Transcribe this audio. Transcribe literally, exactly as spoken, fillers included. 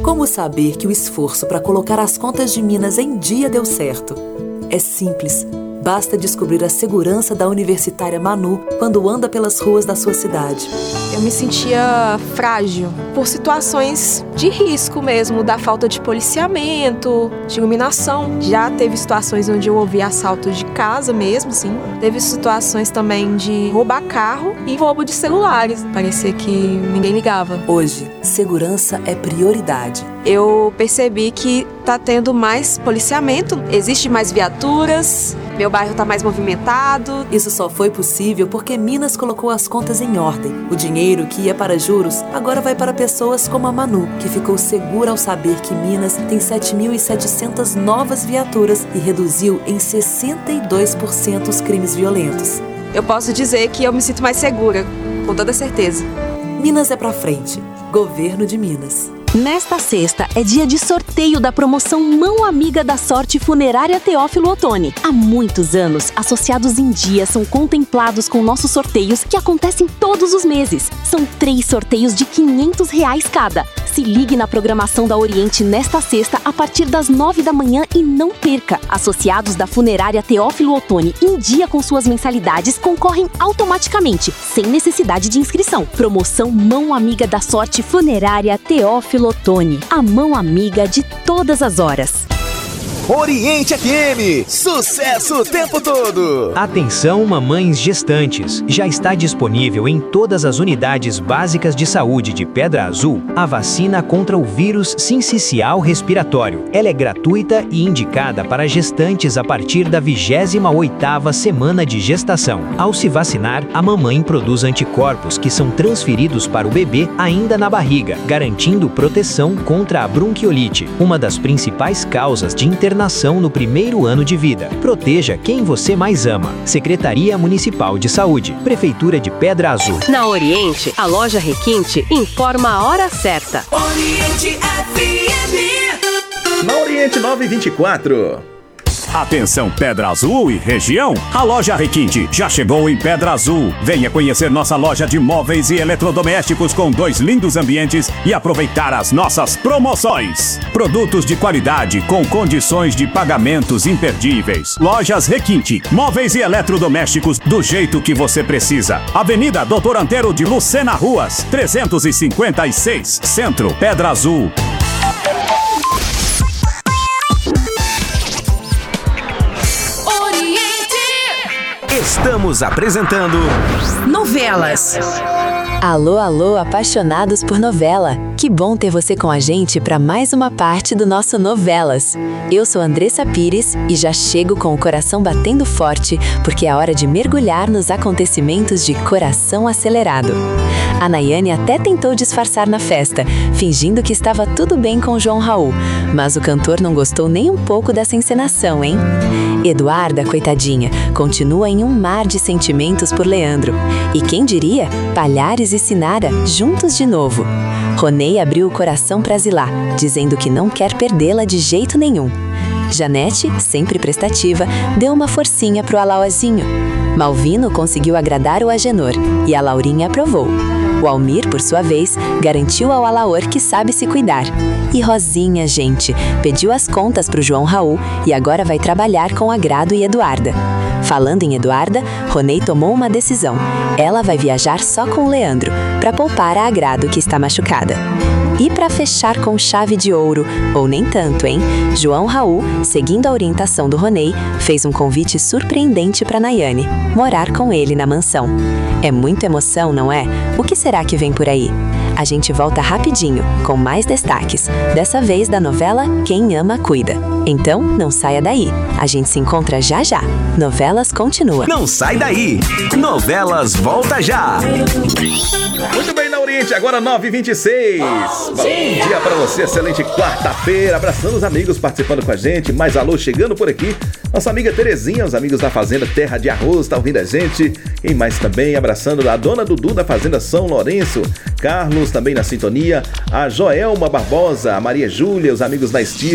Como saber que o esforço para colocar as contas de Minas em dia deu certo? É simples. Basta descobrir a segurança da universitária Manu quando anda pelas ruas da sua cidade. Eu me sentia frágil por situações de risco mesmo, da falta de policiamento, de iluminação. Já teve situações onde eu ouvi assaltos de casa mesmo, sim. Teve situações também de roubar carro e roubo de celulares. Parecia que ninguém ligava. Hoje, segurança é prioridade. Eu percebi que tá tendo mais policiamento, existe mais viaturas, meu bairro tá mais movimentado. Isso só foi possível porque Minas colocou as contas em ordem. O dinheiro que ia para juros agora vai para pessoas como a Manu, que ficou segura ao saber que Minas tem sete mil e setecentas novas viaturas e reduziu em sessenta e dois por cento os crimes violentos. Eu posso dizer que eu me sinto mais segura, com toda certeza. Minas é pra frente. Governo de Minas. Nesta sexta é dia de sorteio da promoção Mão Amiga da Sorte Funerária Teófilo Otoni. Há muitos anos, associados em dia são contemplados com nossos sorteios que acontecem todos os meses. São três sorteios de quinhentos reais cada. Se ligue na programação da Oriente nesta sexta a partir das nove da manhã e não perca. Associados da Funerária Teófilo Otoni em dia com suas mensalidades concorrem automaticamente, sem necessidade de inscrição. Promoção Mão Amiga da Sorte Funerária Teófilo Otoni. A mão amiga de todas as horas. Oriente F M, sucesso o tempo todo! Atenção, mamães gestantes! Já está disponível em todas as unidades básicas de saúde de Pedra Azul a vacina contra o vírus sincicial respiratório. Ela é gratuita e indicada para gestantes a partir da vigésima oitava semana de gestação. Ao se vacinar, a mamãe produz anticorpos que são transferidos para o bebê ainda na barriga, garantindo proteção contra a bronquiolite, uma das principais causas de internação no primeiro ano de vida. Proteja quem você mais ama. Secretaria Municipal de Saúde, Prefeitura de Pedra Azul. Na Oriente, a loja Requinte informa a hora certa. Oriente F M. Na Oriente nove e vinte e quatro. Atenção Pedra Azul e região, a loja Requinte já chegou em Pedra Azul. Venha conhecer nossa loja de móveis e eletrodomésticos com dois lindos ambientes e aproveitar as nossas promoções. Produtos de qualidade com condições de pagamentos imperdíveis. Lojas Requinte, móveis e eletrodomésticos do jeito que você precisa. Avenida Doutor Antero de Lucena Ruas, trezentos e cinquenta e seis, Centro, Pedra Azul. Estamos apresentando Novelas. Alô, alô, apaixonados por novela. Que bom ter você com a gente para mais uma parte do nosso Novelas. Eu sou Andressa Pires e já chego com o coração batendo forte, porque é hora de mergulhar nos acontecimentos de Coração Acelerado. A Nayane até tentou disfarçar na festa, fingindo que estava tudo bem com João Raul, mas o cantor não gostou nem um pouco dessa encenação, hein? Eduarda, coitadinha, continua em um mar de sentimentos por Leandro. E quem diria, Palhares e Sinara juntos de novo. Ronei abriu o coração para Zilá, dizendo que não quer perdê-la de jeito nenhum. Janete, sempre prestativa, deu uma forcinha pro Alauazinho. Malvino conseguiu agradar o Agenor e a Laurinha aprovou. O Almir, por sua vez, garantiu ao Alaor que sabe se cuidar. E Rosinha, gente, pediu as contas pro João Raul e agora vai trabalhar com Agrado e Eduarda. Falando em Eduarda, Ronei tomou uma decisão. Ela vai viajar só com o Leandro, para poupar a Agrado que está machucada. E para fechar com chave de ouro, ou nem tanto, hein? João Raul, seguindo a orientação do Ronei, fez um convite surpreendente para Nayane, morar com ele na mansão. É muita emoção, não é? O que será que vem por aí? A gente volta rapidinho, com mais destaques, dessa vez da novela Quem Ama Cuida. Então, não saia daí. A gente se encontra já já. Novelas continua. Não sai daí. Novelas volta já. Muito bem, na Oriente, agora nove e vinte e seis. Bom dia pra você, excelente quarta-feira. Abraçando os amigos participando com a gente. Mais alô chegando por aqui. Nossa amiga Terezinha, os amigos da Fazenda Terra de Arroz, tá ouvindo a gente. Quem mais também? Abraçando a dona Dudu da Fazenda São Lourenço. Carlos também na sintonia. A Joelma Barbosa, a Maria Júlia, os amigos da Estiva.